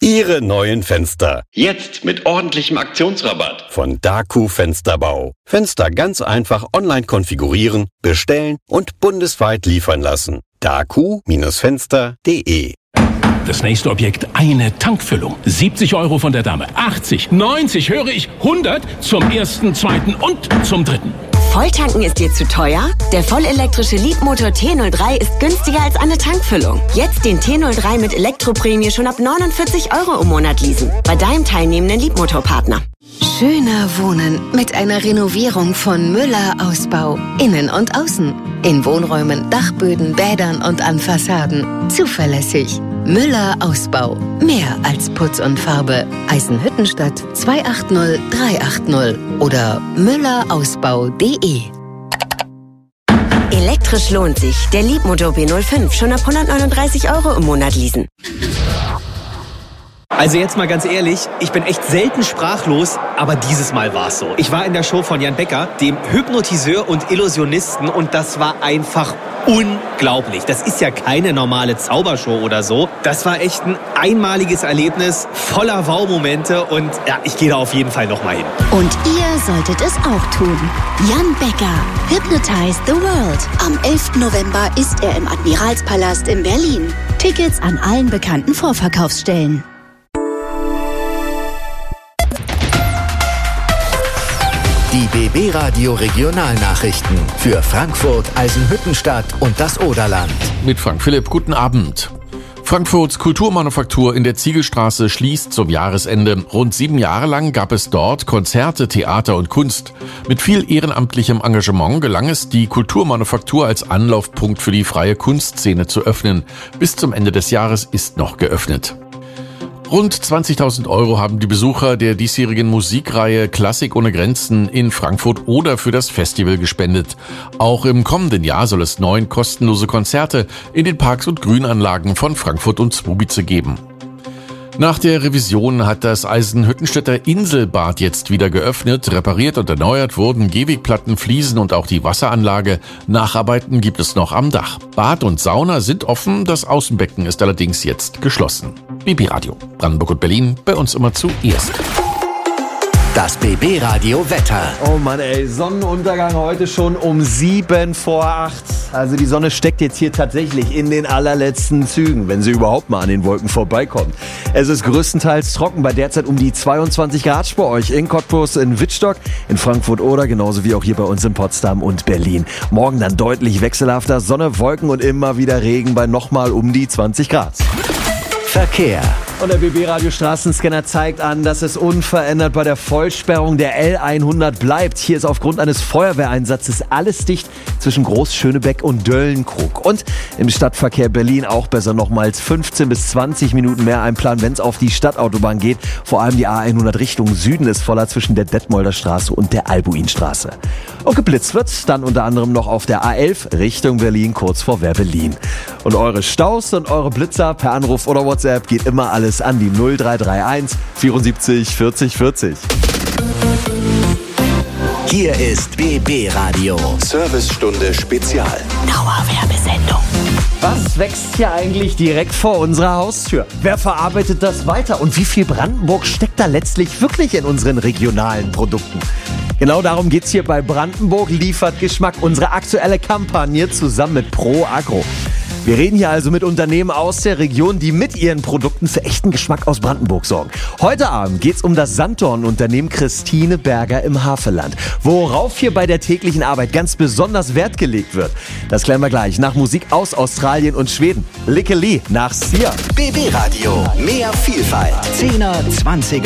Ihre neuen Fenster. Jetzt mit ordentlichem Aktionsrabatt. Von Daku Fensterbau. Fenster ganz einfach online konfigurieren, bestellen und bundesweit liefern lassen. daku-fenster.de. Das nächste Objekt, eine Tankfüllung. 70 € von der Dame. 80, 90, höre ich, 100 zum ersten, zweiten und zum dritten. Volltanken ist dir zu teuer? Der vollelektrische Leapmotor T03 ist günstiger als eine Tankfüllung. Jetzt den T03 mit Elektroprämie schon ab 49 € im Monat leasen. Bei deinem teilnehmenden Leapmotor-Partner. Schöner Wohnen mit einer Renovierung von Müller Ausbau. Innen und außen. In Wohnräumen, Dachböden, Bädern und an Fassaden. Zuverlässig. Müller Ausbau. Mehr als Putz und Farbe. Eisenhüttenstadt 280 380 oder müllerausbau.de. Elektrisch lohnt sich. Der Leapmotor B05 schon ab 139 € im Monat leasen. Also jetzt mal ganz ehrlich, ich bin echt selten sprachlos, aber dieses Mal war es so. Ich war in der Show von Jan Becker, dem Hypnotiseur und Illusionisten, und das war einfach unglaublich. Das ist ja keine normale Zaubershow oder so. Das war echt ein einmaliges Erlebnis, voller Wow-Momente, und ja, ich gehe da auf jeden Fall nochmal hin. Und ihr solltet es auch tun. Jan Becker, Hypnotize the World. Am 11. November ist er im Admiralspalast in Berlin. Tickets an allen bekannten Vorverkaufsstellen. Die BB Radio Regionalnachrichten für Frankfurt, Eisenhüttenstadt und das Oderland. Mit Frank Philipp, guten Abend. Frankfurts Kulturmanufaktur in der Ziegelstraße schließt zum Jahresende. Rund 7 Jahre lang gab es dort Konzerte, Theater und Kunst. Mit viel ehrenamtlichem Engagement gelang es, die Kulturmanufaktur als Anlaufpunkt für die freie Kunstszene zu öffnen. Bis zum Ende des Jahres ist noch geöffnet. Rund 20.000 € haben die Besucher der diesjährigen Musikreihe Klassik ohne Grenzen in Frankfurt Oder für das Festival gespendet. Auch im kommenden Jahr soll es 9 kostenlose Konzerte in den Parks und Grünanlagen von Frankfurt und Zwobice geben. Nach der Revision hat das Eisenhüttenstädter Inselbad jetzt wieder geöffnet. Repariert und erneuert wurden Gehwegplatten, Fliesen und auch die Wasseranlage. Nacharbeiten gibt es noch am Dach. Bad und Sauna sind offen, das Außenbecken ist allerdings jetzt geschlossen. BB Radio, Brandenburg und Berlin, bei uns immer zuerst. Das BB Radio Wetter. Oh Mann ey, Sonnenuntergang heute schon um 7 vor 8. Also die Sonne steckt jetzt hier tatsächlich in den allerletzten Zügen, wenn sie überhaupt mal an den Wolken vorbeikommt. Es ist größtenteils trocken, bei derzeit um die 22 Grad bei euch in Cottbus, in Wittstock, in Frankfurt Oder, genauso wie auch hier bei uns in Potsdam und Berlin. Morgen dann deutlich wechselhafter, Sonne, Wolken und immer wieder Regen bei nochmal um die 20 Grad. Verkehr. Und der BB-Radio-Straßenscanner zeigt an, dass es unverändert bei der Vollsperrung der L100 bleibt. Hier ist aufgrund eines Feuerwehreinsatzes alles dicht zwischen Groß-Schönebeck und Döllenkrug. Und im Stadtverkehr Berlin auch besser nochmals 15 bis 20 Minuten mehr einplanen, wenn es auf die Stadtautobahn geht. Vor allem die A100 Richtung Süden ist voller zwischen der Detmolder Straße und der Albuinstraße. Und geblitzt wird dann unter anderem noch auf der A11 Richtung Berlin, kurz vor Wehr-Berlin. Und eure Staus und eure Blitzer per Anruf oder WhatsApp geht immer alles an die 0331 74 40 40. Hier ist BB Radio. Servicestunde Spezial. Dauerwerbesendung. Was wächst hier eigentlich direkt vor unserer Haustür? Wer verarbeitet das weiter? Und wie viel Brandenburg steckt da letztlich wirklich in unseren regionalen Produkten? Genau darum geht's hier bei Brandenburg liefert Geschmack, unsere aktuelle Kampagne zusammen mit Pro Agro. Wir reden hier also mit Unternehmen aus der Region, die mit ihren Produkten für echten Geschmack aus Brandenburg sorgen. Heute Abend geht's um das Sanddorn-Unternehmen Christine Berger im Havelland. Worauf hier bei der täglichen Arbeit ganz besonders Wert gelegt wird, das klären wir gleich nach Musik aus Australien und Schweden. Lickeli nach Sia. BB Radio, mehr Vielfalt. 10er, 20er.